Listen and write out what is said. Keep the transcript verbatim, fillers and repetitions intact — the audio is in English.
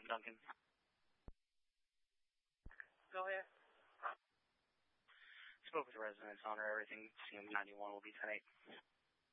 Duncan. Go ahead. Spoke with the residents on her. Everything seemed ninety-one will be tonight.